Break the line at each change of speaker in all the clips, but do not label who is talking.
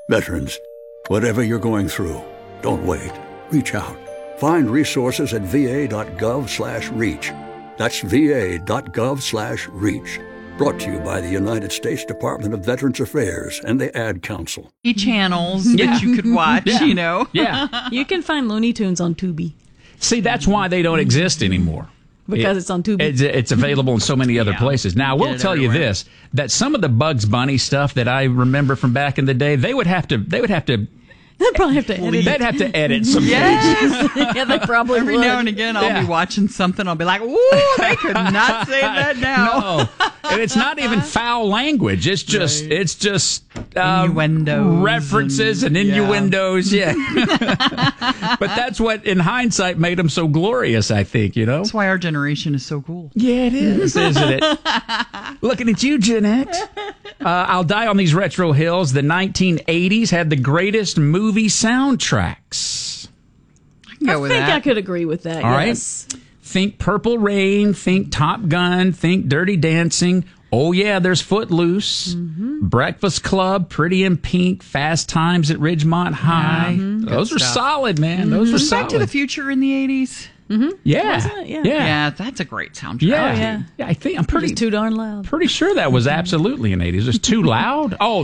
Veterans, whatever you're going through, don't wait. Reach out. Find resources at va.gov/reach. That's va.gov/reach. Brought to you by the United States Department of Veterans Affairs and the Ad Council.
Channels that you could watch, you know.
Yeah.
You can find Looney Tunes on Tubi.
See, that's why they don't exist anymore.
Because it's on Tubi.
It's available in so many other places. Now, I will tell you this, that some of the Bugs Bunny stuff that I remember from back in the day, they would have to
They'd probably have to edit.
They'd have to edit some things.
Yeah, they probably
Every
would.
now and again, I'll be watching something. I'll be like, "Ooh, they could not say that now."
No, and it's not even foul language. It's just
innuendos,
references, and innuendos. Yeah. But that's what, in hindsight, made them so glorious. I think, you know.
That's why our generation is so cool.
Yeah, it is, isn't it? Looking at you, Gen X. I'll die on these retro hills. The 1980s had the greatest movie soundtracks.
I think I could agree with that.
All
yes.
right. Think Purple Rain, think Top Gun, think Dirty Dancing. Oh, yeah, there's Footloose, Breakfast Club, Pretty in Pink, Fast Times at Ridgemont High. Those are solid, man. Those are solid.
Back to the Future in the 80s.
Yeah.
Yeah, that's a great soundtrack.
Yeah. I think I'm pretty
Just too darn loud.
Pretty sure that was absolutely an 80s. It was too loud. Oh,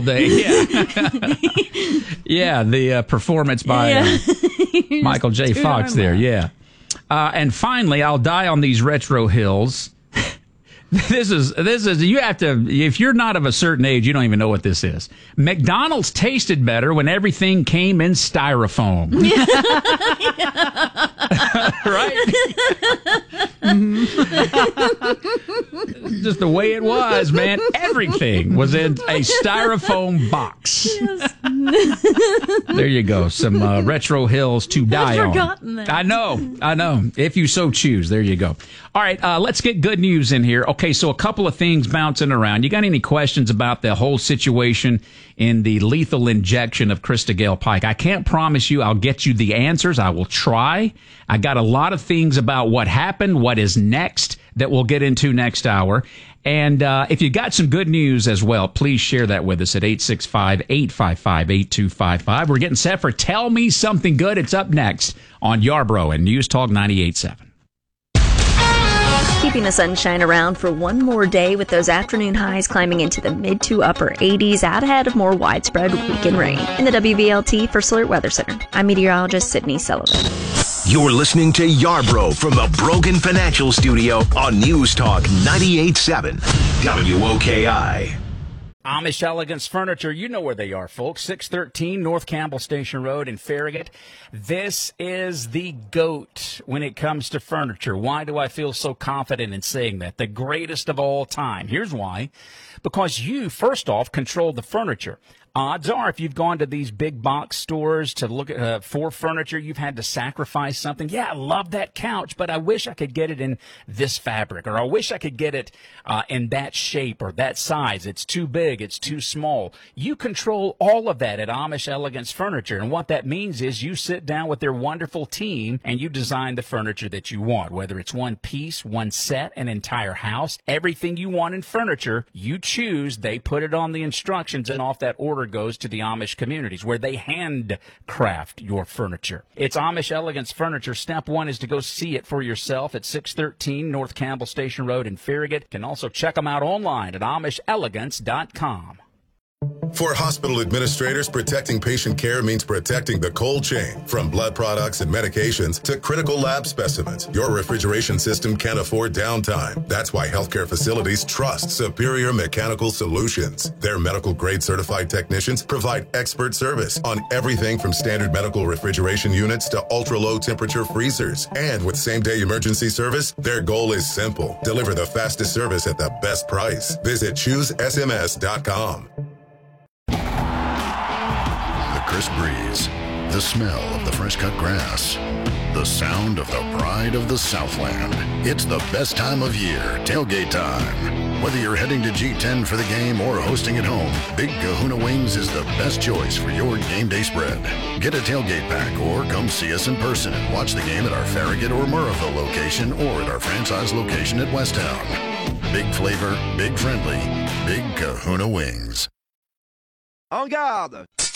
the performance by Michael J. Fox there. Yeah. And finally, I'll die on these retro hills. This is you have to, if you're not of a certain age, you don't even know what this is. McDonald's tasted better when everything came in styrofoam. Right? Just the way it was, man. Everything was in a styrofoam box.
Yes.
There you go. Some retro hills to die on.
I'd forgotten that.
I know. If you so choose. There you go. All right, let's get good news in here. Okay, so a couple of things bouncing around. You got any questions about the whole situation in the lethal injection of Krista Gale Pike? I can't promise you I'll get you the answers. I will try. I got a lot of things about what happened, what is next, that we'll get into next hour. And if you got some good news as well, please share that with us at 865-855-8255. We're getting set for Tell Me Something Good. It's up next on Yarbrough and News Talk 98.7.
Keeping the sunshine around for one more day with those afternoon highs climbing into the mid to upper 80s out ahead of more widespread weekend rain. In the WVLT First Alert Weather Center, I'm meteorologist Sydney Sullivan.
You're listening to Yarbrough from the Brogan Financial Studio on News Talk 98.7 WOKI.
Amish Elegance Furniture, you know where they are, folks. 613 North Campbell Station Road in Farragut. This is the GOAT when it comes to furniture. Why do I feel so confident in saying that? The greatest of all time. Here's why. Because you, first off, control the furniture. Odds are, if you've gone to these big box stores to look at for furniture, you've had to sacrifice something. Yeah, I love that couch, but I wish I could get it in this fabric, or I wish I could get it in that shape or that size. It's too big, it's too small. You control all of that at Amish Elegance Furniture, and what that means is you sit down with their wonderful team and you design the furniture that you want, whether it's one piece, one set, an entire house, everything you want in furniture, you choose. They put it on the instructions, and off that order goes to the Amish communities where they handcraft your furniture. It's Amish Elegance Furniture. Step one is to go see it for yourself at 613 North Campbell Station Road in Farragut. You can also check them out online at AmishElegance.com.
For hospital administrators, protecting patient care means protecting the cold chain. From blood products and medications to critical lab specimens, your refrigeration system can't afford downtime. That's why healthcare facilities trust Superior Mechanical Solutions. Their medical-grade certified technicians provide expert service on everything from standard medical refrigeration units to ultra-low temperature freezers. And with same-day emergency service, their goal is simple: deliver the fastest service at the best price. Visit ChooseSMS.com.
Crisp breeze, the smell of the fresh-cut grass, the sound of the pride of the Southland. It's the best time of year, tailgate time. Whether you're heading to G10 for the game or hosting at home, Big Kahuna Wings is the best choice for your game day spread. Get a tailgate pack or come see us in person and watch the game at our Farragut or Murrayville location or at our franchise location at Westtown. Big flavor, big friendly, Big Kahuna Wings.
En garde!